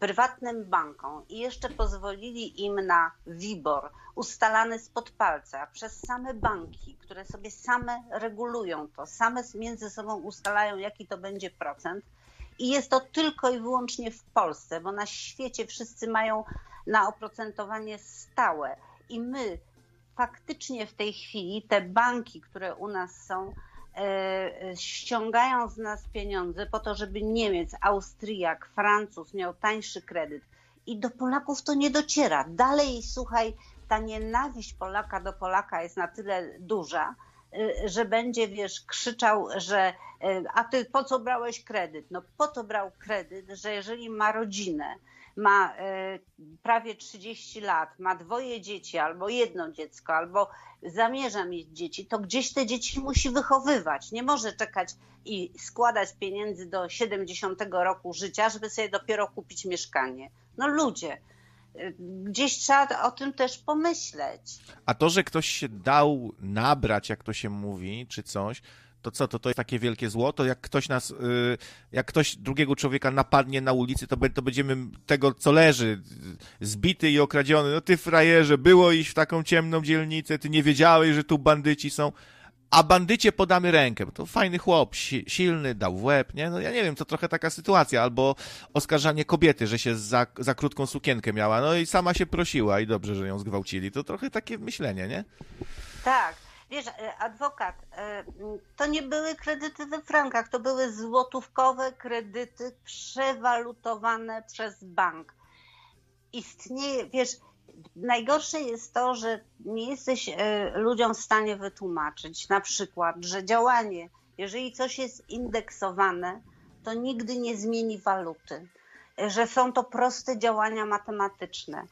prywatnym bankom i jeszcze pozwolili im na WIBOR ustalany spod palca przez same banki, które sobie same regulują to, same między sobą ustalają, jaki to będzie procent. I jest to tylko i wyłącznie w Polsce, bo na świecie wszyscy mają na oprocentowanie stałe. I my faktycznie w tej chwili te banki, które u nas są, ściągają z nas pieniądze po to, żeby Niemiec, Austriak, Francuz miał tańszy kredyt. I do Polaków to nie dociera. Dalej, słuchaj, ta nienawiść Polaka do Polaka jest na tyle duża, że będzie, wiesz, krzyczał, że a ty po co brałeś kredyt? No po to brał kredyt, że jeżeli ma rodzinę, ma prawie 30 lat, ma 2 dzieci albo 1 dziecko, albo zamierza mieć dzieci, to gdzieś te dzieci musi wychowywać. Nie może czekać i składać pieniędzy do 70 roku życia, żeby sobie dopiero kupić mieszkanie. No ludzie, gdzieś trzeba o tym też pomyśleć. A to, że ktoś się dał nabrać, jak to się mówi, czy coś, to co, to jest takie wielkie zło? To jak ktoś drugiego człowieka napadnie na ulicy, to będziemy tego, co leży, zbity i okradziony. No ty frajerze, było iść w taką ciemną dzielnicę, ty nie wiedziałeś, że tu bandyci są, a bandycie podamy rękę, bo to fajny chłop, silny, dał w łeb, nie? No ja nie wiem, to trochę taka sytuacja, albo oskarżanie kobiety, że się za krótką sukienkę miała, no i sama się prosiła i dobrze, że ją zgwałcili. To trochę takie myślenie, nie? Tak. Wiesz, adwokat, to nie były kredyty we frankach, to były złotówkowe kredyty przewalutowane przez bank. Istnieje, wiesz, najgorsze jest to, że nie jesteś ludziom w stanie wytłumaczyć na przykład, że działanie, jeżeli coś jest indeksowane, to nigdy nie zmieni waluty, że są to proste działania matematyczne.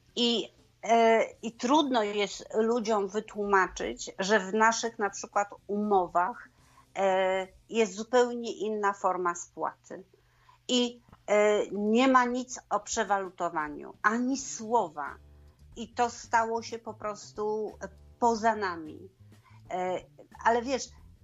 I trudno jest ludziom wytłumaczyć, że w naszych na przykład umowach jest zupełnie inna forma spłaty. I nie ma nic o przewalutowaniu, ani słowa. I to stało się po prostu poza nami. Ale wiesz,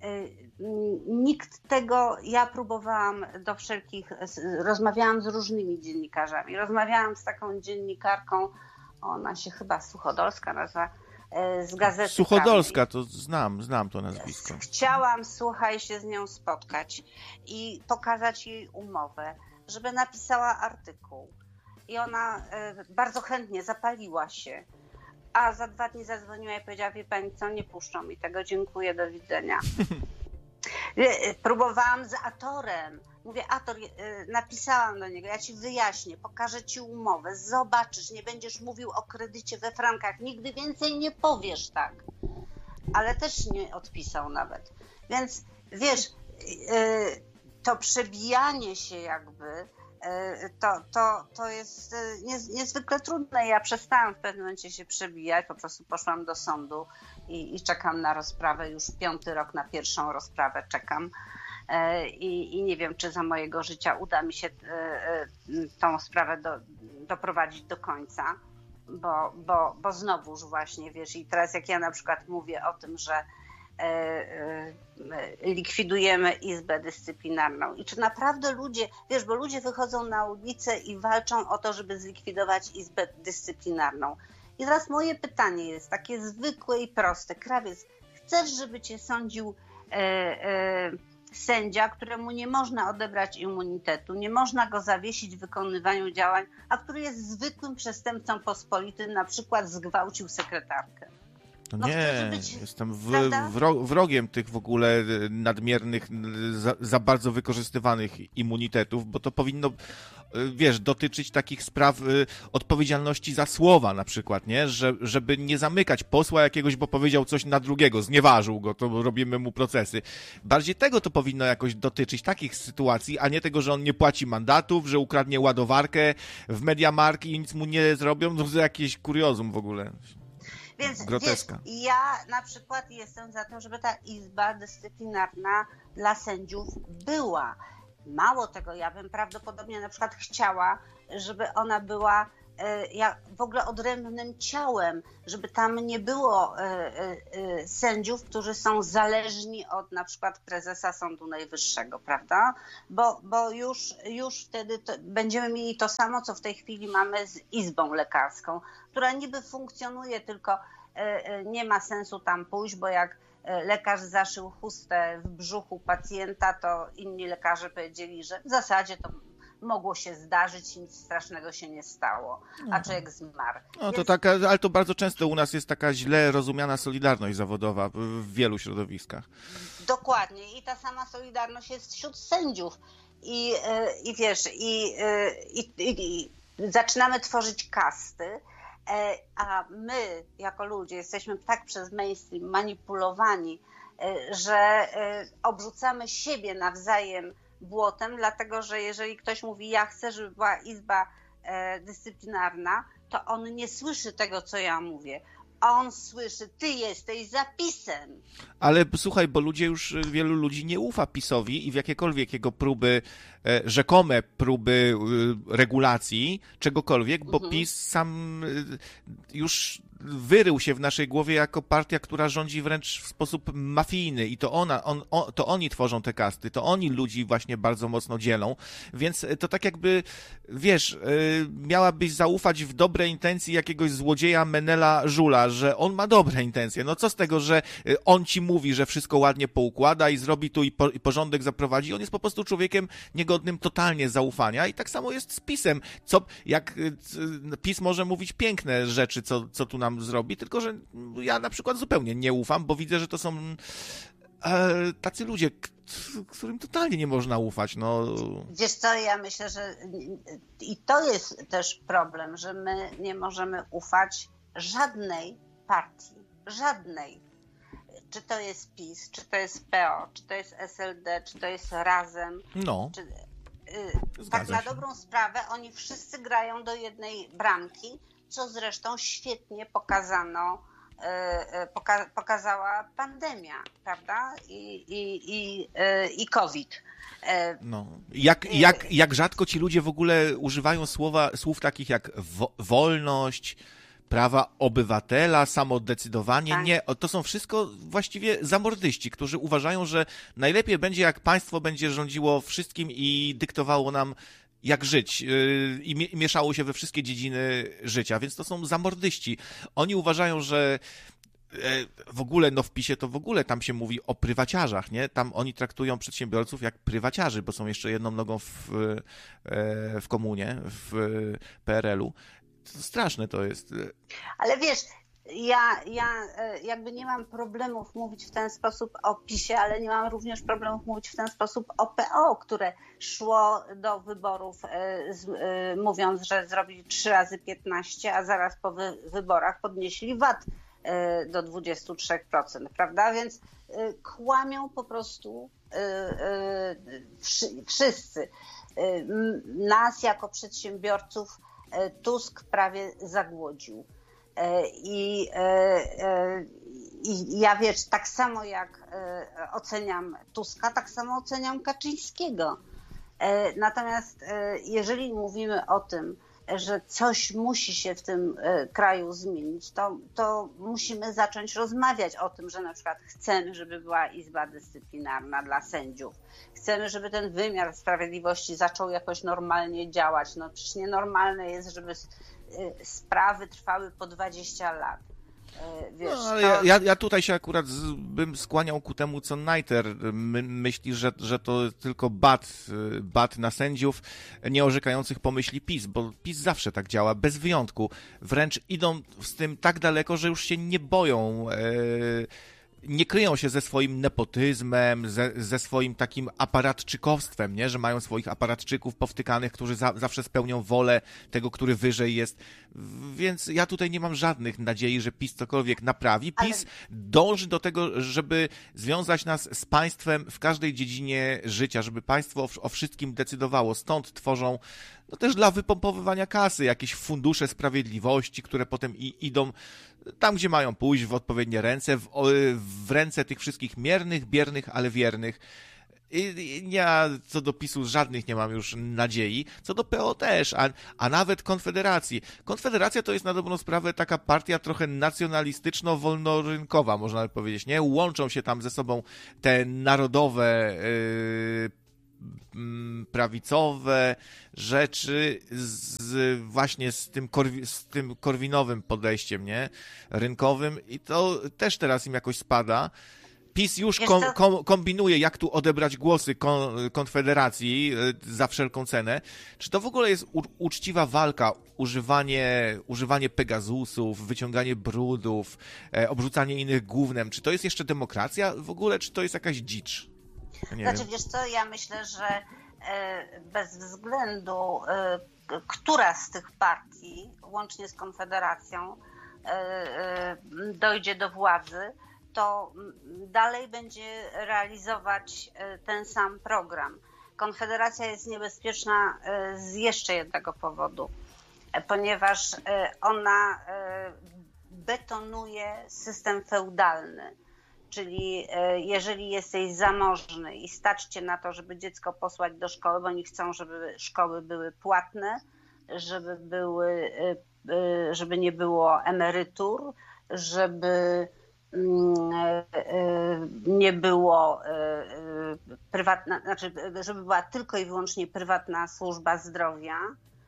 nikt tego, ja próbowałam do wszelkich, rozmawiałam z różnymi dziennikarzami, rozmawiałam z taką dziennikarką, ona się chyba Suchodolska nazywa, z Gazety Suchodolska, Prawnej. to znam to nazwisko. Chciałam, słuchaj, się z nią spotkać i pokazać jej umowę, żeby napisała artykuł. I ona bardzo chętnie zapaliła się. A za 2 dni zadzwoniła i powiedziała, wie pani co, nie puszczą mi tego, dziękuję, do widzenia. Próbowałam z Atorem. Mówię, Ator, napisałam do niego, ja ci wyjaśnię, pokażę ci umowę, zobaczysz, nie będziesz mówił o kredycie we frankach, nigdy więcej nie powiesz tak. Ale też nie odpisał nawet. Więc wiesz, to przebijanie się jakby, to jest niezwykle trudne. Ja przestałam w pewnym momencie się przebijać, po prostu poszłam do sądu i czekam na rozprawę, już 5. rok na pierwszą rozprawę czekam. I nie wiem, czy za mojego życia uda mi się tą sprawę doprowadzić do końca, bo znowuż właśnie, wiesz, i teraz jak ja na przykład mówię o tym, że likwidujemy Izbę Dyscyplinarną i czy naprawdę ludzie, wiesz, bo ludzie wychodzą na ulicę i walczą o to, żeby zlikwidować Izbę Dyscyplinarną. I teraz moje pytanie jest takie zwykłe i proste. Krawiec, chcesz, żeby cię sądził sędzia, któremu nie można odebrać immunitetu, nie można go zawiesić w wykonywaniu działań, a który jest zwykłym przestępcą pospolitym, na przykład zgwałcił sekretarkę. No nie, jestem wrogiem tych w ogóle nadmiernych, za bardzo wykorzystywanych immunitetów, bo to powinno, wiesz, dotyczyć takich spraw odpowiedzialności za słowa na przykład, nie? Żeby nie zamykać posła jakiegoś, bo powiedział coś na drugiego, znieważył go, to robimy mu procesy. Bardziej tego to powinno jakoś dotyczyć, takich sytuacji, a nie tego, że on nie płaci mandatów, że ukradnie ładowarkę w MediaMarkt i nic mu nie zrobią, no to jakieś kuriozum w ogóle. Więc groteska. Wiesz, ja na przykład jestem za tym, żeby ta Izba Dyscyplinarna dla sędziów była. Mało tego, ja bym prawdopodobnie na przykład chciała, żeby ona była w ogóle odrębnym ciałem, żeby tam nie było sędziów, którzy są zależni od na przykład prezesa Sądu Najwyższego, prawda? Bo już wtedy będziemy mieli to samo, co w tej chwili mamy z Izbą Lekarską, która niby funkcjonuje, tylko nie ma sensu tam pójść, bo jak lekarz zaszył chustę w brzuchu pacjenta, to inni lekarze powiedzieli, że w zasadzie to mogło się zdarzyć, nic strasznego się nie stało, a człowiek zmarł. No to taka, ale to bardzo często u nas jest taka źle rozumiana solidarność zawodowa w wielu środowiskach. Dokładnie. I ta sama solidarność jest wśród sędziów. I wiesz, i zaczynamy tworzyć kasty, a my jako ludzie jesteśmy tak przez mainstream manipulowani, że obrzucamy siebie nawzajem błotem, dlatego że jeżeli ktoś mówi, ja chcę, żeby była izba dyscyplinarna, to on nie słyszy tego, co ja mówię. On słyszy, ty jesteś zapisem. Ale słuchaj, bo wielu ludzi nie ufa PiS-owi i w jakiekolwiek jego próby, rzekome próby regulacji, czegokolwiek, bo PiS sam już wyrył się w naszej głowie jako partia, która rządzi wręcz w sposób mafijny i to oni tworzą te kasty, to oni ludzi właśnie bardzo mocno dzielą, więc to tak jakby, wiesz, miałabyś zaufać w dobre intencje jakiegoś złodzieja Menela Żula, że on ma dobre intencje. No co z tego, że on ci mówi, że wszystko ładnie poukłada i zrobi tu i porządek zaprowadzi. On jest po prostu człowiekiem niegodnym totalnie zaufania i tak samo jest z PiS-em. Jak PiS może mówić piękne rzeczy, co tu nam zrobi, tylko że ja na przykład zupełnie nie ufam, bo widzę, że to są tacy ludzie, którym totalnie nie można ufać. No. Wiesz co, ja myślę, że i to jest też problem, że my nie możemy ufać żadnej partii, żadnej. Czy to jest PiS, czy to jest PO, czy to jest SLD, czy to jest Razem. No. Tak na dobrą sprawę oni wszyscy grają do jednej bramki, co zresztą świetnie pokazała pandemia, prawda? I COVID. No. Jak rzadko ci ludzie w ogóle używają słów takich jak wolność, prawa obywatela, samodecydowanie. Tak. Nie, to są wszystko właściwie zamordyści, którzy uważają, że najlepiej będzie, jak państwo będzie rządziło wszystkim i dyktowało nam, jak żyć i mieszało się we wszystkie dziedziny życia, więc to są zamordyści. Oni uważają, że w ogóle, no w PiS-ie to w ogóle tam się mówi o prywaciarzach, nie? Tam oni traktują przedsiębiorców jak prywaciarzy, bo są jeszcze jedną nogą w komunie, w PRL-u. Straszne to jest. Ale wiesz, ja jakby nie mam problemów mówić w ten sposób o PiS-ie, ale nie mam również problemów mówić w ten sposób o PO, które szło do wyborów mówiąc, że zrobili 3 razy 15, a zaraz po wyborach podnieśli VAT do 23%, prawda? Więc kłamią po prostu wszyscy. Nas jako przedsiębiorców Tusk prawie zagłodził. I ja wiesz, tak samo jak oceniam Tuska, tak samo oceniam Kaczyńskiego. Natomiast jeżeli mówimy o tym, że coś musi się w tym kraju zmienić, to musimy zacząć rozmawiać o tym, że na przykład chcemy, żeby była Izba Dyscyplinarna dla sędziów. Chcemy, żeby ten wymiar sprawiedliwości zaczął jakoś normalnie działać. No przecież nienormalne jest, żeby sprawy trwały po 20 lat. Wiesz, no, ale ja tutaj się akurat bym skłaniał ku temu, co Najter myśli, że to tylko bat na sędziów nieorzekających pomyśli PiS, bo PiS zawsze tak działa, bez wyjątku. Wręcz idą z tym tak daleko, że już się nie boją, nie kryją się ze swoim nepotyzmem, ze swoim takim aparatczykowstwem, nie? Że mają swoich aparatczyków powtykanych, którzy zawsze spełnią wolę tego, który wyżej jest. Więc ja tutaj nie mam żadnych nadziei, że PiS cokolwiek naprawi. PiS dąży do tego, żeby związać nas z państwem w każdej dziedzinie życia, żeby państwo o wszystkim decydowało. Stąd tworzą no też dla wypompowywania kasy jakieś fundusze sprawiedliwości, które potem idą tam, gdzie mają pójść, w odpowiednie ręce, w ręce tych wszystkich miernych, biernych, ale wiernych. Ja co do PiS-u żadnych nie mam już nadziei, co do PO też, a nawet Konfederacji. Konfederacja to jest na dobrą sprawę taka partia trochę nacjonalistyczno-wolnorynkowa, można by powiedzieć, nie? Łączą się tam ze sobą te narodowe, prawicowe rzeczy właśnie z tym korwinowym podejściem, nie? Rynkowym i to też teraz im jakoś spada. PiS już kombinuje, jak tu odebrać głosy Konfederacji za wszelką cenę. Czy to w ogóle jest uczciwa walka? Używanie Pegasusów, wyciąganie brudów, obrzucanie innych gównem. Czy to jest jeszcze demokracja w ogóle, czy to jest jakaś dzicz? Znaczy, wiesz co, ja myślę, że bez względu, która z tych partii, łącznie z Konfederacją, dojdzie do władzy, to dalej będzie realizować ten sam program. Konfederacja jest niebezpieczna z jeszcze jednego powodu, ponieważ ona betonuje system feudalny. Czyli jeżeli jesteś zamożny i stać cię na to, żeby dziecko posłać do szkoły, bo oni chcą, żeby szkoły były płatne, żeby nie było emerytur, żeby nie było prywatna, znaczy żeby była tylko i wyłącznie prywatna służba zdrowia.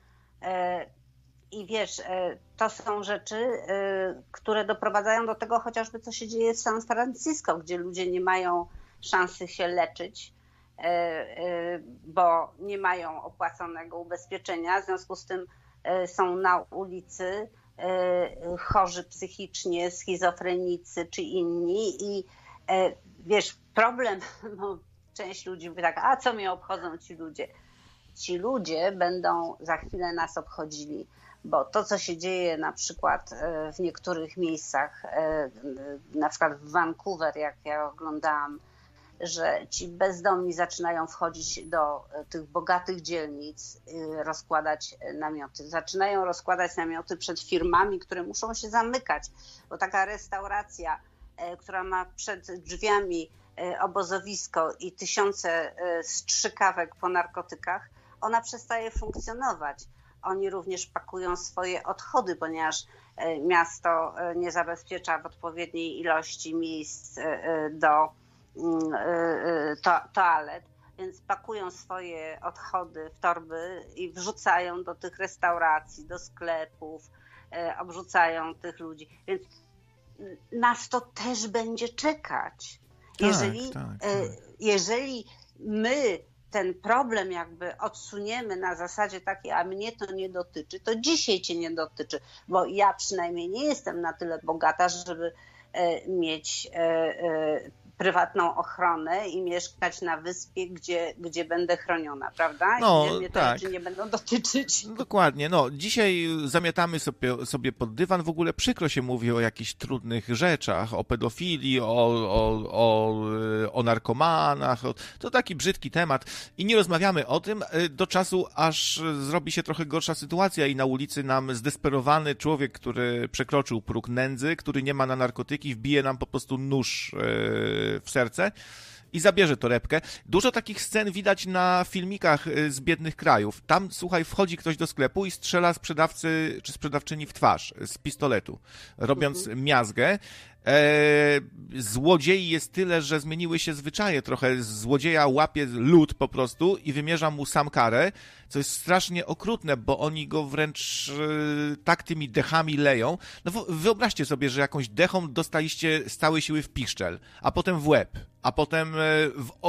I wiesz, to są rzeczy, które doprowadzają do tego chociażby, co się dzieje w San Francisco, gdzie ludzie nie mają szansy się leczyć, bo nie mają opłaconego ubezpieczenia. W związku z tym są na ulicy chorzy psychicznie, schizofrenicy czy inni. I wiesz, problem, no, część ludzi mówi tak, a co mnie obchodzą ci ludzie? Ci ludzie będą za chwilę nas obchodzili. Bo to, co się dzieje na przykład w niektórych miejscach, na przykład w Vancouver, jak ja oglądałam, że ci bezdomni zaczynają wchodzić do tych bogatych dzielnic, rozkładać namioty. Zaczynają rozkładać namioty przed firmami, które muszą się zamykać, bo taka restauracja, która ma przed drzwiami obozowisko i tysiące strzykawek po narkotykach, ona przestaje funkcjonować. Oni również pakują swoje odchody, ponieważ miasto nie zabezpiecza w odpowiedniej ilości miejsc do toalet, więc pakują swoje odchody w torby i wrzucają do tych restauracji, do sklepów, obrzucają tych ludzi. Więc nas to też będzie czekać. Jeżeli my ten problem jakby odsuniemy na zasadzie takiej, a mnie to nie dotyczy, to dzisiaj cię nie dotyczy, bo ja przynajmniej nie jestem na tyle bogata, żeby mieć prywatną ochronę i mieszkać na wyspie, gdzie będę chroniona, prawda? No, I mnie tak. to rzeczy nie będą dotyczyć. Dokładnie. No, dzisiaj zamiatamy sobie pod dywan. W ogóle przykro się mówi o jakichś trudnych rzeczach, o pedofilii, o narkomanach. To taki brzydki temat i nie rozmawiamy o tym do czasu, aż zrobi się trochę gorsza sytuacja i na ulicy nam zdesperowany człowiek, który przekroczył próg nędzy, który nie ma na narkotyki, wbije nam po prostu nóż w serce i zabierze torebkę. Dużo takich scen widać na filmikach z biednych krajów. Tam, słuchaj, wchodzi ktoś do sklepu i strzela sprzedawcy czy sprzedawczyni w twarz z pistoletu, robiąc miazgę. Złodziei jest tyle, że zmieniły się zwyczaje trochę. Złodzieja łapie lud po prostu i wymierza mu sam karę, co jest strasznie okrutne, bo oni go wręcz tak tymi dechami leją. No wyobraźcie sobie, że jakąś dechą dostaliście z całej siły w piszczel, a potem w łeb, a potem w